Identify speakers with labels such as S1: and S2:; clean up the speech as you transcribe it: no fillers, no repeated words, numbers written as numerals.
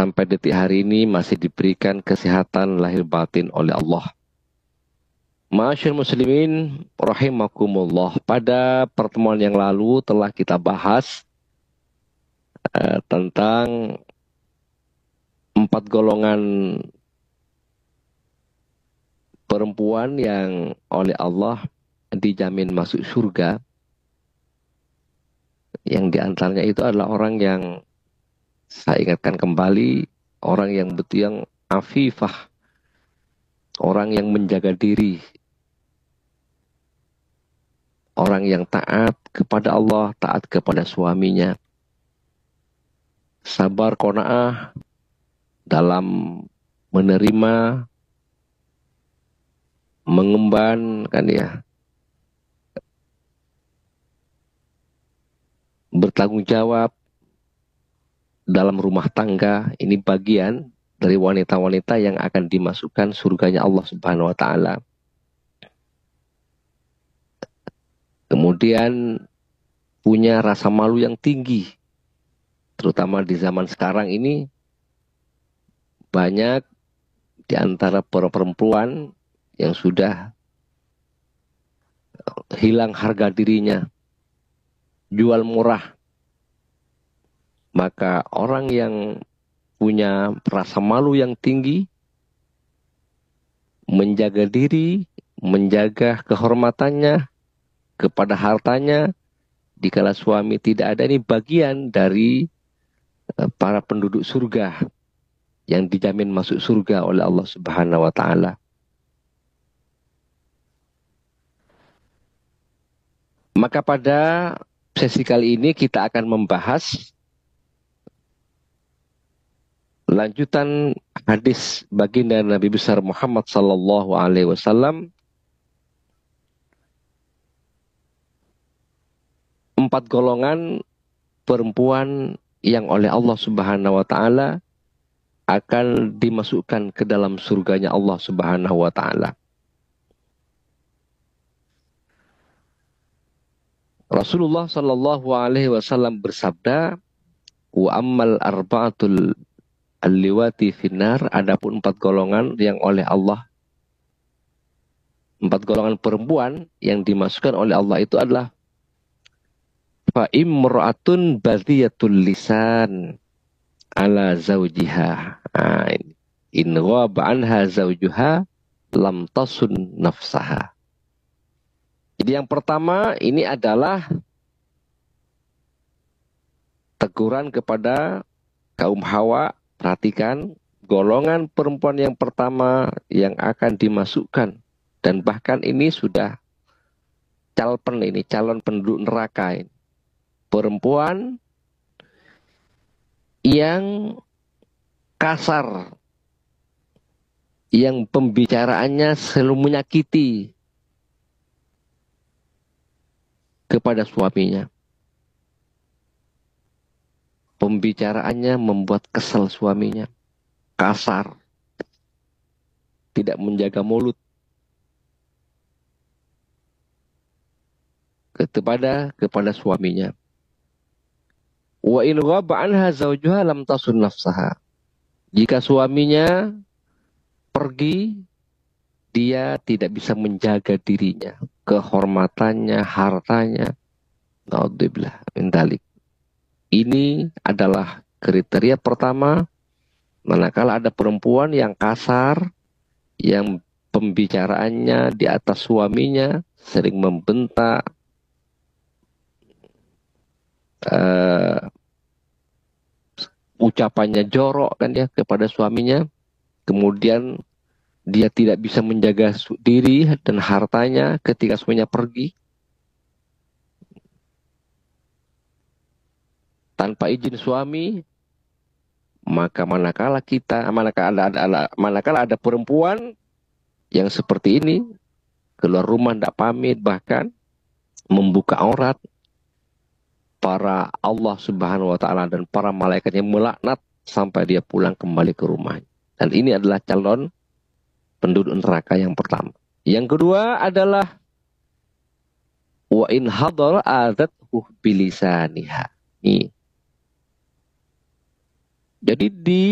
S1: sampai detik hari ini masih diberikan kesehatan lahir batin oleh Allah. Ma'asyiral muslimin rahimakumullah. Pada pertemuan yang lalu telah kita bahas tentang 4 golongan perempuan yang oleh Allah dijamin masuk surga. Yang diantaranya itu adalah orang yang, saya ingatkan kembali, orang yang betul yang afifah, orang yang menjaga diri, orang yang taat kepada Allah, taat kepada suaminya, sabar qanaah dalam menerima, mengemban, kan ya, bertanggung jawab dalam rumah tangga. Ini bagian dari wanita-wanita yang akan dimasukkan surganya Allah Subhanahu wa taala. Kemudian punya rasa malu yang tinggi, terutama di zaman sekarang ini. Banyak di antara para perempuan yang sudah hilang harga dirinya, jual murah. Maka orang yang punya rasa malu yang tinggi, menjaga diri, menjaga kehormatannya kepada hartanya, dikala suami tidak ada, ini bagian dari para penduduk surga yang dijamin masuk surga oleh Allah Subhanahu wa taala. Maka pada sesi kali ini kita akan membahas lanjutan hadis baginda Nabi besar Muhammad sallallahu alaihi wasallam, 4 golongan perempuan yang oleh Allah Subhanahu wa taala akan dimasukkan ke dalam surganya Allah Subhanahu wa taala. Rasulullah sallallahu alaihi wasallam bersabda, "Wa ammal arba'atul al-liwati finnar," adapun 4 golongan yang oleh Allah, 4 golongan perempuan yang dimasukkan oleh Allah itu adalah fa imra'atun badhiyatul lisan ala zaujiha. In ghaba anha zaujuha lam tasun nafsaha. Jadi yang pertama ini adalah teguran kepada kaum Hawa. Perhatikan, golongan perempuan yang pertama yang akan dimasukkan, dan bahkan ini sudah calon penduduk neraka ini. Perempuan yang kasar, yang pembicaraannya selalu menyakiti kepada suaminya. Pembicaraannya membuat kesal suaminya, kasar, tidak menjaga mulut kepada suaminya. Wa in ghaba anha zawjuha lam tasun nafsaha. Jika suaminya pergi, dia tidak bisa menjaga dirinya, kehormatannya, hartanya. Naudzubillah min dzalik. Ini adalah kriteria pertama, manakala ada perempuan yang kasar, yang pembicaraannya di atas suaminya, sering membentak, ucapannya jorok kan ya kepada suaminya, kemudian dia tidak bisa menjaga diri dan hartanya ketika suaminya pergi tanpa izin suami. Maka manakala ada perempuan yang seperti ini, keluar rumah tidak pamit, bahkan membuka aurat, para Allah Subhanahu wa taala dan para malaikatnya melaknat sampai dia pulang kembali ke rumahnya. Dan ini adalah calon penduduk neraka yang pertama. Yang kedua adalah wa in hadar adathu bilisaniha. Jadi